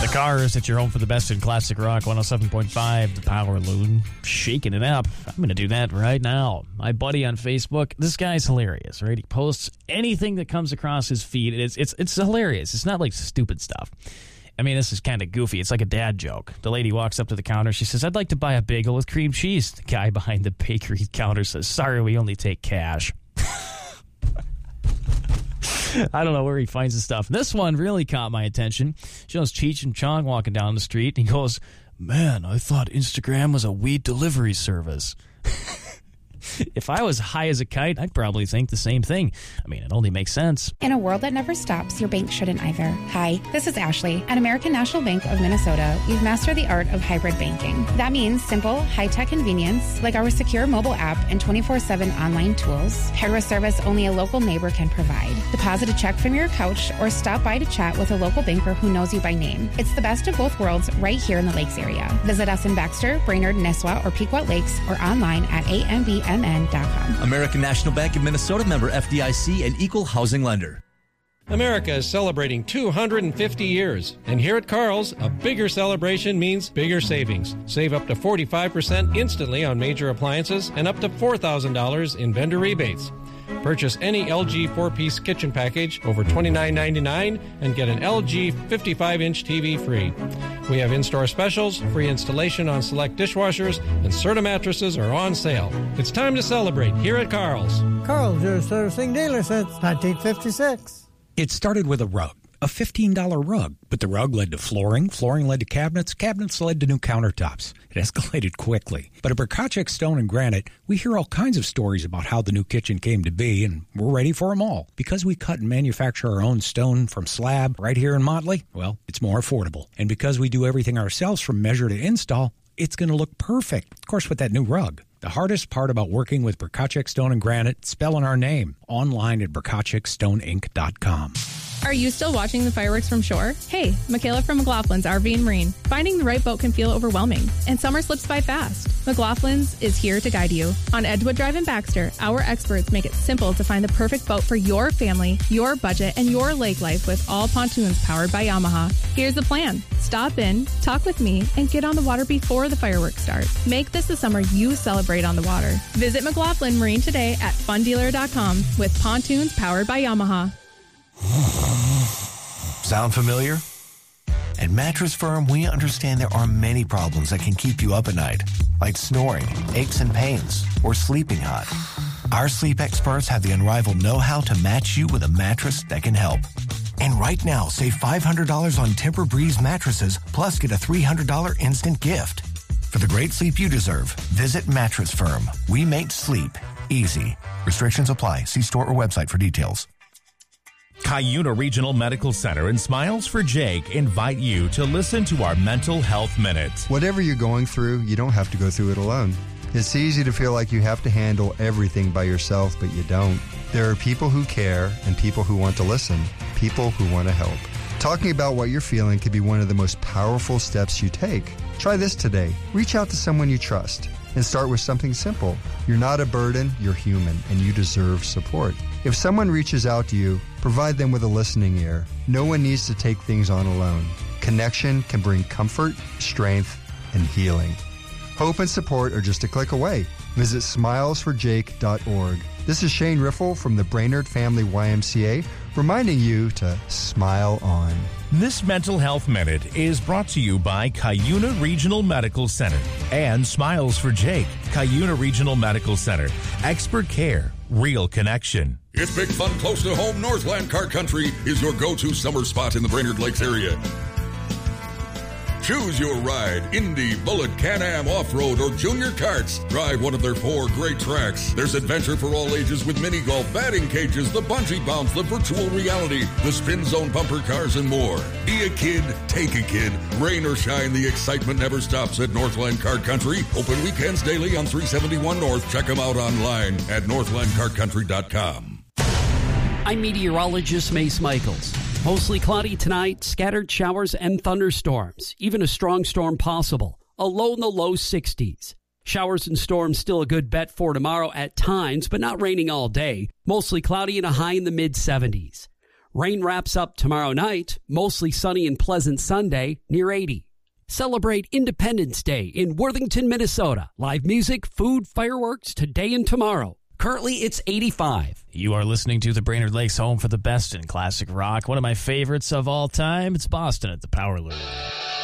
The Cars at your home for the best in classic rock, 107.5, The Power Loon, shaking it up. I'm going to do that right now. My buddy on Facebook, this guy's hilarious, right? He posts anything that comes across his feed. It's hilarious. It's not like stupid stuff. I mean, this is kind of goofy. It's like a dad joke. The lady walks up to the counter. She says, "I'd like to buy a bagel with cream cheese." The guy behind the bakery counter says, "Sorry, we only take cash." I don't know where he finds the stuff. This one really caught my attention. Shows Cheech and Chong walking down the street, and he goes, "Man, I thought Instagram was a weed delivery service." If I was high as a kite, I'd probably think the same thing. I mean, it only makes sense. In a world that never stops, your bank shouldn't either. Hi, this is Ashley. At American National Bank of Minnesota, we've mastered the art of hybrid banking. That means simple, high-tech convenience, like our secure mobile app and 24/7 online tools, paired with service only a local neighbor can provide. Deposit a check from your couch or stop by to chat with a local banker who knows you by name. It's the best of both worlds right here in the Lakes area. Visit us in Baxter, Brainerd, Nisswa, or Pequot Lakes, or online at ambmn.com. American National Bank of Minnesota, member FDIC, and equal housing lender. America is celebrating 250 years, and here at Carl's, a bigger celebration means bigger savings. Save up to 45% instantly on major appliances and up to $4,000 in vendor rebates. Purchase any LG 4-piece kitchen package over $29.99 and get an LG 55-inch TV free. We have in-store specials, free installation on select dishwashers, and Serta mattresses are on sale. It's time to celebrate here at Carl's. Carl's, your servicing dealer since 1956. It started with a rug, a $15 rug, but the rug led to flooring, flooring led to cabinets, cabinets led to new countertops. It escalated quickly. But at Brkacek Stone and Granite, we hear all kinds of stories about how the new kitchen came to be, and we're ready for them all. Because we cut and manufacture our own stone from slab right here in Motley, well, it's more affordable. And because we do everything ourselves from measure to install, it's going to look perfect, of course, with that new rug. The hardest part about working with Brkacek Stone and Granite, spelling our name, online at BrkacekStoneInc.com. Are you still watching the fireworks from shore? Hey, Michaela from McLaughlin's RV and Marine. Finding the right boat can feel overwhelming, and summer slips by fast. McLaughlin's is here to guide you. On Edgewood Drive in Baxter, our experts make it simple to find the perfect boat for your family, your budget, and your lake life with all pontoons powered by Yamaha. Here's the plan. Stop in, talk with me, and get on the water before the fireworks start. Make this the summer you celebrate on the water. Visit McLaughlin Marine today at fundealer.com with pontoons powered by Yamaha. Sound familiar? At Mattress Firm, we understand there are many problems that can keep you up at night, like snoring, aches and pains, or sleeping hot. Our sleep experts have the unrivaled know-how to match you with a mattress that can help. And right now, save $500 on Tempur-Breeze mattresses, plus get a $300 instant gift. For the great sleep you deserve, visit Mattress Firm. We make sleep easy. Restrictions apply. See store or website for details. Cuyuna Regional Medical Center and Smiles for Jake invite you to listen to our Mental Health Minute. Whatever you're going through, you don't have to go through it alone. It's easy to feel like you have to handle everything by yourself, but you don't. There are people who care and people who want to listen, people who want to help. Talking about what you're feeling can be one of the most powerful steps you take. Try this today. Reach out to someone you trust and start with something simple. You're not a burden, you're human, and you deserve support. If someone reaches out to you, provide them with a listening ear. No one needs to take things on alone. Connection can bring comfort, strength, and healing. Hope and support are just a click away. Visit smilesforjake.org. This is Shane Riffle from the Brainerd Family YMCA, reminding you to smile on. This Mental Health Minute is brought to you by Cuyuna Regional Medical Center and Smiles for Jake. Cuyuna Regional Medical Center. Expert care. Real connection. It's big fun close to home. Northland Kart Country is your go-to summer spot in the Brainerd Lakes area. Choose your ride, Indy, Bullet, Can-Am, Off-Road, or Junior Karts. Drive one of their 4 great tracks. There's adventure for all ages with mini-golf, batting cages, the bungee bounce, the virtual reality, the spin zone bumper cars, and more. Be a kid, take a kid. Rain or shine, the excitement never stops at Northland Kart Country. Open weekends daily on 371 North. Check them out online at northlandkartcountry.com. I'm meteorologist Mace Michaels. Mostly cloudy tonight, scattered showers and thunderstorms, even a strong storm possible. A low in the low 60s. Showers and storms still a good bet for tomorrow at times, but not raining all day. Mostly cloudy and a high in the mid 70s. Rain wraps up tomorrow night, mostly sunny and pleasant Sunday, near 80. Celebrate Independence Day in Worthington, Minnesota. Live music, food, fireworks today and tomorrow. Currently, it's 85. You are listening to the Brainerd Lakes home for the best in classic rock. One of my favorites of all time, it's Boston at the Power Loom.